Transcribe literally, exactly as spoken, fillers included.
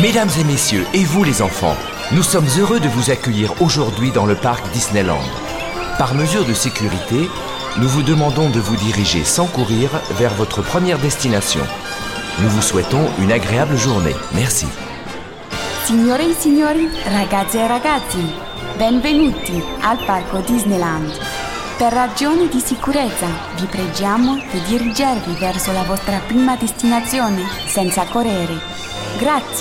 Mesdames et messieurs, et vous les enfants, nous sommes heureux de vous accueillir aujourd'hui dans le parc Disneyland. Par mesure de sécurité, nous vous demandons de vous diriger sans courir vers votre première destination. Nous vous souhaitons une agréable journée. Merci. Signore e signori, ragazze e ragazzi, benvenuti al parco Disneyland. Per ragioni di sicurezza vi preghiamo di dirigervi verso la vostra prima destinazione senza correre. Grazie.